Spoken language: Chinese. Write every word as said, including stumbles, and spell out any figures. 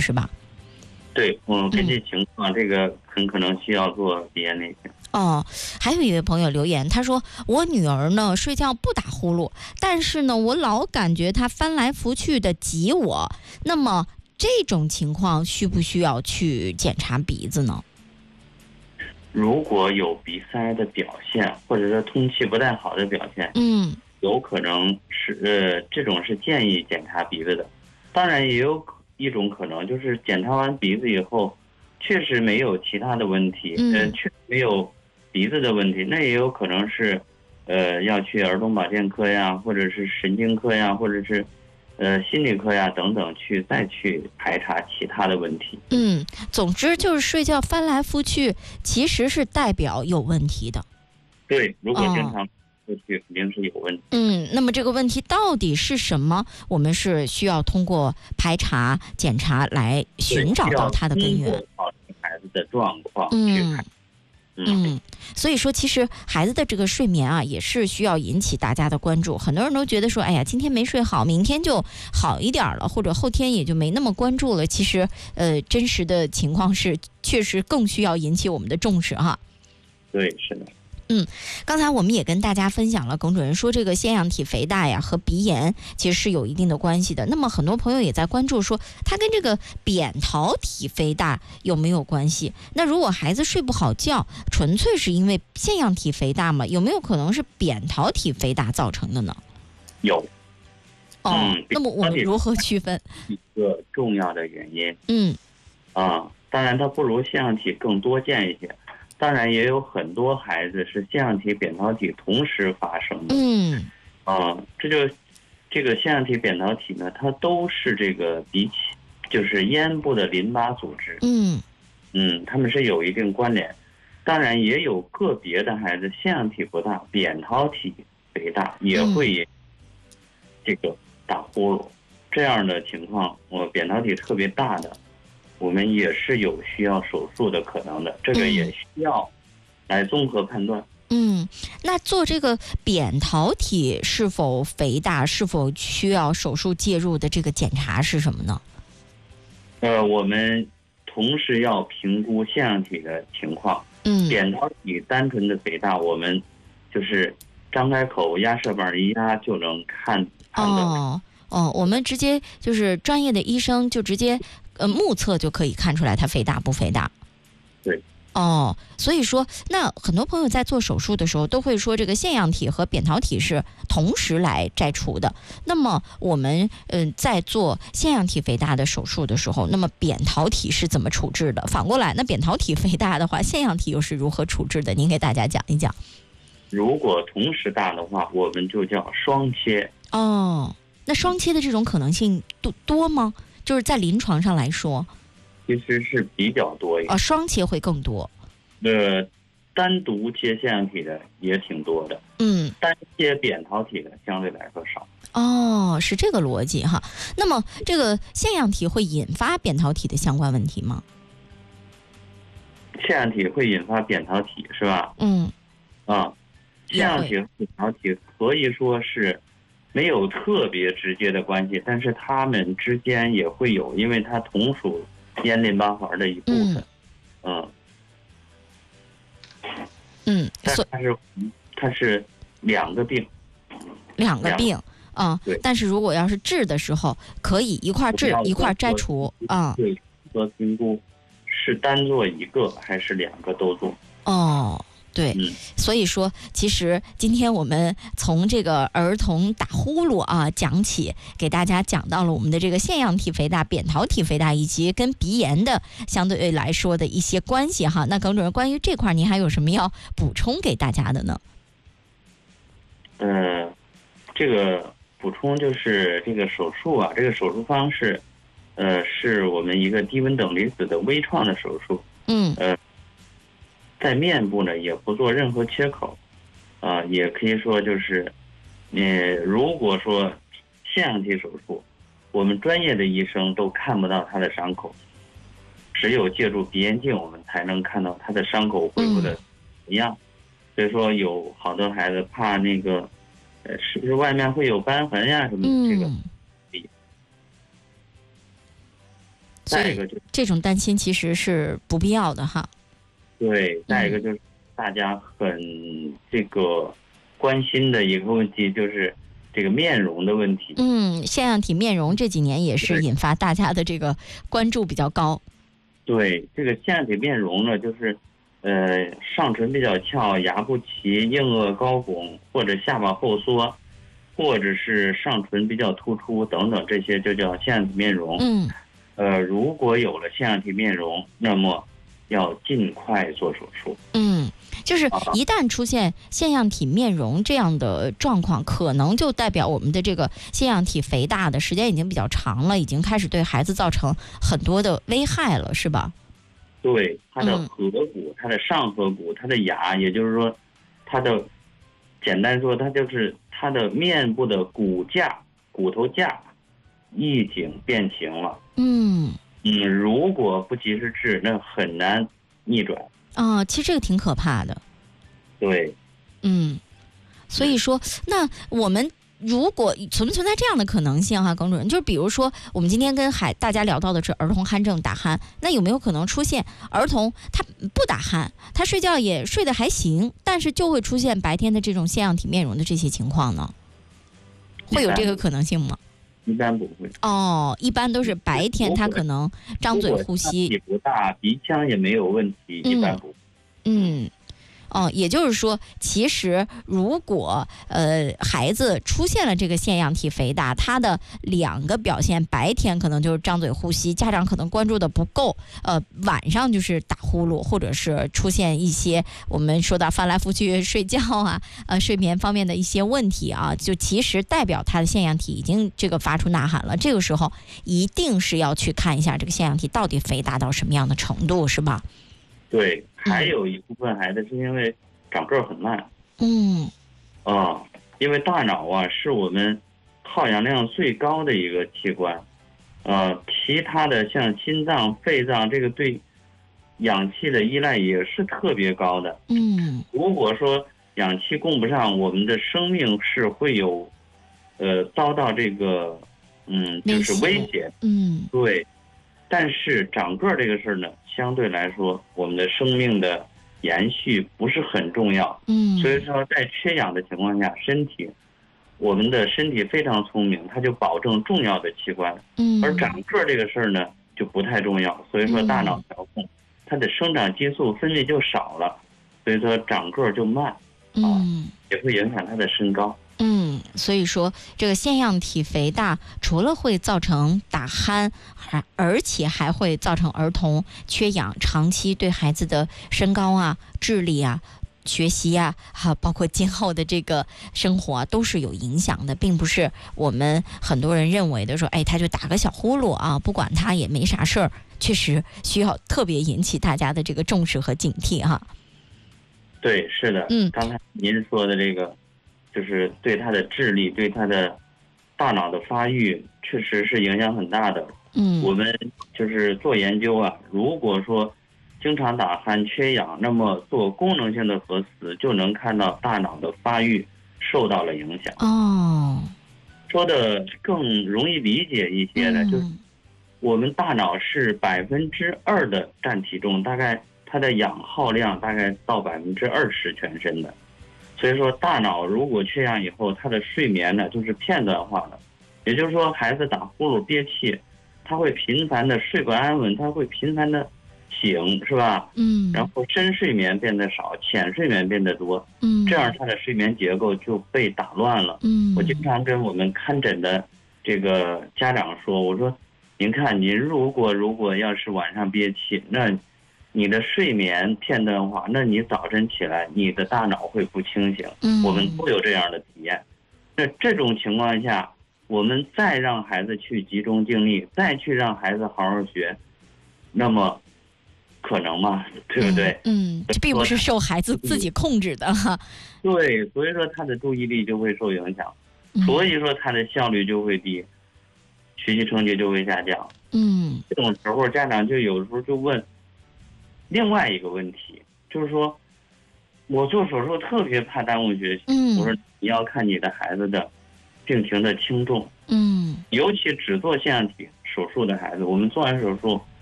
是吧？ 对，嗯，根据情况，嗯、这个很可能需要做鼻炎内镜。 哦，还有一位朋友留言，他说我女儿呢睡觉不打呼噜，但是呢我老感觉她翻来覆去的挤我，那么这种情况需不需要去检查鼻子呢？ 如果有鼻塞的表现，或者说通气不太好的表现， 嗯， 有可能是呃这种是建议检查鼻子的。当然也有一种可能就是检查完鼻子以后，确实没有其他的问题， 嗯、 呃，确实没有鼻子的问题，那也有可能是，呃，要去儿童保健科呀，或者是神经科呀，或者是，呃，心理科呀等等，去再去排查其他的问题。 嗯，总之就是睡觉翻来覆去，其实是代表有问题的。 对，如果经常过去，肯定是有问题。 嗯，那么这个问题到底是什么？我们是需要通过排查、检查来寻找到它的根源。 孩子的状况去看。 嗯嗯，所以说其实孩子的这个睡眠啊，也是需要引起大家的关注。很多人都觉得说，哎呀，今天没睡好，明天就好一点了，或者后天也就没那么关注了。其实，呃，真实的情况是，确实更需要引起我们的重视哈。 对，是的。 嗯，刚才我们也跟大家分享了，耿主任说这个腺样体肥大呀和鼻炎其实是有一定的关系的。那么很多朋友也在关注说，它跟这个扁桃体肥大有没有关系？那如果孩子睡不好觉，纯粹是因为腺样体肥大吗？有没有可能是扁桃体肥大造成的呢？ 有。 哦， 嗯、 那么我们如何区分？ 一个重要的原因。 嗯， 啊，当然它不如腺样体更多见一些。当然也有很多孩子是腺样体、扁桃体同时发生的。 嗯， 啊，这就这个腺样体、扁桃体呢，它都是这个鼻气，就是咽部的淋巴组织。 嗯嗯，它们是有一定关联。当然也有个别的孩子腺样体不大，扁桃体肥大，也会这个打呼噜。这样的情况，我扁桃体特别大的，我们也是有需要手术的可能的，这个也需要来综合判断。 嗯，那做这个扁桃体是否肥大，是否需要手术介入的这个检查是什么呢？ 呃，我们同时要评估腺样体的情况。 嗯， 扁桃体单纯的肥大，我们就是张开口压射板一压就能看看到。 哦哦，我们直接就是专业的医生就直接呃目测就可以看出来它肥大不肥大。 对。 哦，所以说，那很多朋友在做手术的时候都会说，这个腺样体和扁桃体是同时来摘除的。那么我们嗯、呃、在做腺样体肥大的手术的时候，那么扁桃体是怎么处置的？反过来，那扁桃体肥大的话，腺样体又是如何处置的？您给大家讲一讲。 如果同时大的话，我们就叫双切。 哦，那双切的这种可能性多多吗？就是在临床上来说。 其实是比较多一点。 哦，双切会更多。 呃，单独切腺样体的也挺多的。 嗯， 单切扁桃体的相对来说少。 哦，是这个逻辑哈。那么这个腺样体会引发扁桃体的相关问题吗？ 腺样体会引发扁桃体是吧？ 嗯。 啊，腺样体和扁桃体可以说是没有特别直接的关系，但是它们之间也会有，因为它同属咽淋巴环的一部分。嗯嗯， 但它是它是两个病， 两个病啊、嗯。但是如果要是治的时候，可以一块治一块摘除啊。 对，做评估是单做一个还是两个都做？ 哦。对、嗯，所以说，其实今天我们从这个儿童打呼噜啊讲起，给大家讲到了我们的这个腺样体肥大、扁桃体肥大以及跟鼻炎的相对来说的一些关系哈。那耿主任，关于这块您还有什么要补充给大家的呢？ 呃，这个补充就是这个手术啊，这个手术方式，呃，是我们一个低温等离子的微创的手术。 嗯。 呃。在面部呢，也不做任何切口，啊、呃，也可以说就是，你如果说腺样体手术，我们专业的医生都看不到他的伤口，只有借助鼻咽镜，我们才能看到他的伤口恢复的怎么样。所以说，有好多孩子怕那个，呃，是不是外面会有瘢痕呀什么的，这个。 再一个就这种担心其实是不必要的哈。 对，再一个就是大家很这个关心的一个问题，就是这个面容的问题。 嗯，腺样体面容这几年也是引发大家的这个关注比较高。 对，这个腺样体面容呢，就是呃上唇比较翘，牙不齐，硬腭高拱，或者下巴后缩，或者是上唇比较突出等等，这些就叫腺样体面容。 嗯， 呃，如果有了腺样体面容，那么要尽快做手术。 嗯，就是一旦出现腺样体面容这样的状况，可能就代表我们的这个腺样体肥大的时间已经比较长了，已经开始对孩子造成很多的危害了，是吧？ 对，它的颌骨、它的上颌骨、它的牙，也就是说，它的简单说，它就是它的面部的骨架、骨头架已经变形了。 嗯嗯，如果不及时治，那很难逆转。 啊，其实这个挺可怕的。 对， 嗯，所以说，那我们如果存不存在这样的可能性哈，耿主任，就是比如说，我们今天跟孩大家聊到的是儿童鼾症打鼾，那有没有可能出现儿童他不打鼾，他睡觉也睡得还行，但是就会出现白天的这种腺样体面容的这些情况呢？会有这个可能性吗？ 一般不会。 哦，一般都是白天他可能张嘴呼吸， 体不大，鼻腔也没有问题，一般不会。 嗯。哦，也就是说，其实如果呃孩子出现了这个腺样体肥大，他的两个表现，白天可能就是张嘴呼吸，家长可能关注的不够，呃，晚上就是打呼噜，或者是出现一些我们说到翻来覆去睡觉啊，呃，睡眠方面的一些问题啊，就其实代表他的腺样体已经这个发出呐喊了。这个时候一定是要去看一下这个腺样体到底肥大到什么样的程度，是吧？ 对，还有一部分孩子是因为长个儿很慢。 嗯。 啊，因为大脑啊是我们耗氧量最高的一个器官，呃，其他的像心脏、肺脏，这个对氧气的依赖也是特别高的。 嗯， 如果说氧气供不上，我们的生命是会有，呃，遭到这个，嗯，就是威胁。 嗯， 对。但是长个儿这个事儿呢，相对来说，我们的生命的延续不是很重要。 嗯， 所以说在缺氧的情况下，身体，我们的身体非常聪明，它就保证重要的器官。 嗯， 而长个儿这个事儿呢，就不太重要。所以说大脑调控，它的生长激素分泌就少了，所以说长个儿就慢。 嗯， 也会影响他的身高。 嗯，所以说这个腺样体肥大除了会造成打鼾，还而且还会造成儿童缺氧，长期对孩子的身高啊、智力啊、学习啊，还有包括今后的这个生活啊，都是有影响的，并不是我们很多人认为的说，哎，他就打个小呼噜啊，不管他也没啥事儿，确实需要特别引起大家的这个重视和警惕哈。 对，是的， 嗯， 刚才您说的这个，就是对他的智力、对他的大脑的发育，确实是影响很大的。 嗯， 我们就是做研究啊，如果说经常打鼾、缺氧，那么做功能性的核磁就能看到大脑的发育受到了影响。 哦， 说的更容易理解一些的， 嗯、 就是我们大脑是百分之二的占体重，大概它的氧耗量大概到百分之二十全身的。所以说大脑如果缺氧以后，他的睡眠呢就是片段化的，也就是说孩子打呼噜憋气，他会频繁的睡不安稳，他会频繁的醒，是吧？ 嗯， 然后深睡眠变得少，浅睡眠变得多， 嗯， 这样他的睡眠结构就被打乱了。 嗯， 我经常跟我们看诊的这个家长说，我说您看您如果如果要是晚上憋气，那你的睡眠片段化，那你早晨起来你的大脑会不清醒。 嗯， 我们都有这样的体验。那这种情况下，我们再让孩子去集中精力，再去让孩子好好学，那么可能吗？对不对？ 嗯，嗯，这并不是受孩子自己控制的哈。 对，所以说他的注意力就会受影响，所以说他的效率就会低，学习成绩就会下降。 嗯， 这种时候家长就有时候就问另外一个问题，就是说我做手术特别怕耽误学习。 嗯， 我说你要看你的孩子的病情的轻重。 嗯， 尤其只做腺样体手术的孩子，我们做完手术